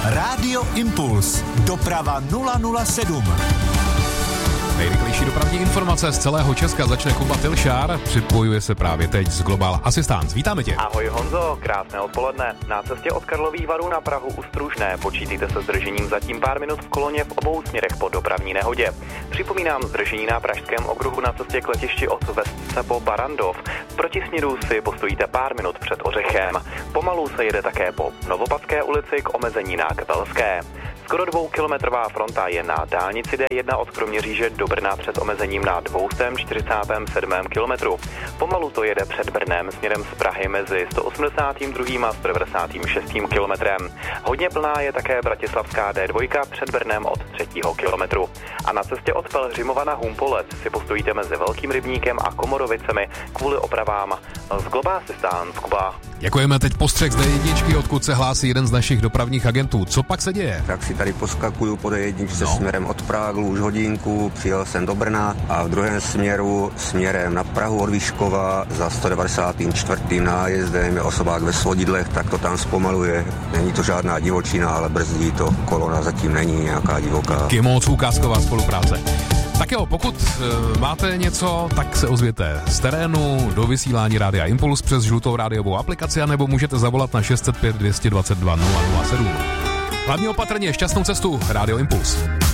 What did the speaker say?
Rádio Impuls. Doprava 007. Nejrychlejší dopravní informace z celého Česka začne Kuba Tilšár. Připojuje se právě teď z Global Assistance. Vítáme tě. Ahoj Honzo, krásné odpoledne. Na cestě od Karlových Varů na Prahu u Stružné počítejte se zdržením zatím pár minut v koloně v obou směrech po dopravní nehodě. Připomínám zdržení na pražském okruhu na cestě k letišti od Vestce po Barandov. V protisměru si postojíte pár minut před Ořechem. Pomalu se jede také po Novopadské ulici k omezení na Kapelské. Skoro 2kilometrová fronta je na dálnici D1 od Kroměříže do Brna před omezením na 247. kilometru. Pomalu to jede před Brnem směrem z Prahy mezi 182. a 196. kilometrem. Hodně plná je také Bratislavská D2 před Brnem od 3. kilometru. A na cestě od Pelhřimova na Humpolec si postojíte mezi Velkým Rybníkem a Komorovicemi kvůli opravám. Z Global Assistance, Kuba. Děkujeme, teď postřeh z D1, odkud se hlásí jeden z našich dopravních agentů. Co pak se děje? Tak si tady poskakuju po D1 směrem od Práglu už hodinku, přijel jsem do Brna a v druhém směru směrem na Prahu od Výškova za 194. nájezdem je osobák ve svodidlech, tak to tam zpomaluje. Není to žádná divočina, ale brzdí to, kolona zatím není nějaká divoká. Taky moc ukázková spolupráce. Tak jo, pokud máte něco, tak se ozvěte z terénu do vysílání Rádia Impuls přes žlutou rádiovou aplikaci, anebo můžete zavolat na 605 222 007. Hlavně opatrně, šťastnou cestu, Rádio Impuls.